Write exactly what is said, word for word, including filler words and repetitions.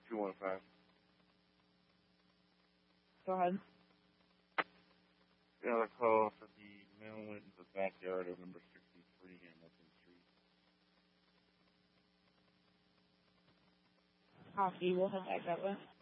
two one five. Go ahead. Got a call for the mail went into the backyard of number sixty-three Hamilton Street. Copy. We'll have that that way.